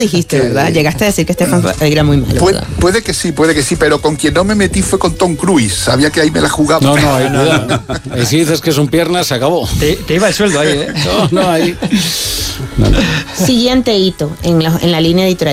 dijiste, ¿verdad? Llegaste a decir que Stefan era muy malo. Puede que sí, pero con quien no me metí fue con Tom Cruise. Sabía que ahí me la jugaba. No, ahí si dices que es un pierna, se acabó. Te iba el sueldo ahí, ¿eh? No, ahí. Siguiente hito en la línea editorial.